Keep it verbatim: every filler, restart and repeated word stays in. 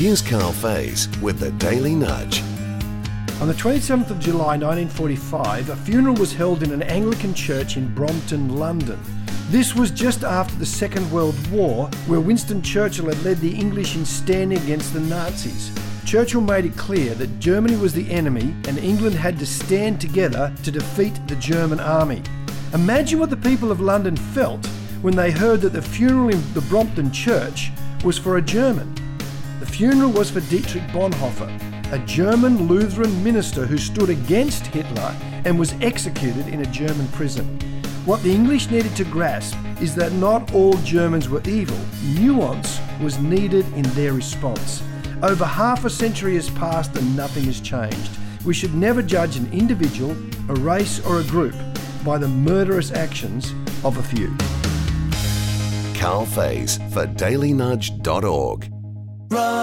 Here's Carl Faze with the Daily Nudge. On the twenty-seventh of July nineteen forty-five, a funeral was held in an Anglican church in Brompton, London. This was just after the Second World War, where Winston Churchill had led the English in standing against the Nazis. Churchill made it clear that Germany was the enemy and England had to stand together to defeat the German army. Imagine what the people of London felt when they heard that the funeral in the Brompton church was for a German. The funeral was for Dietrich Bonhoeffer, a German Lutheran minister who stood against Hitler and was executed in a German prison. What the English needed to grasp is that not all Germans were evil. Nuance was needed in their response. Over half a century has passed and nothing has changed. We should never judge an individual, a race or a group by the murderous actions of a few. Carl Faze for daily nudge dot org.